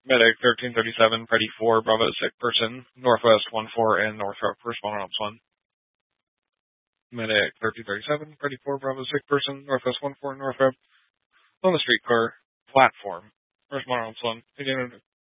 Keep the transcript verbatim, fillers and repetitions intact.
Medic thirteen thirty-seven, Ready four, Bravo sick person, Northwest one four, and Northrop, respond on one. Medic thirteen thirty-seven, Ready four, Bravo sick person, Northwest one four, Northrop, on the streetcar platform, respond on one. Again,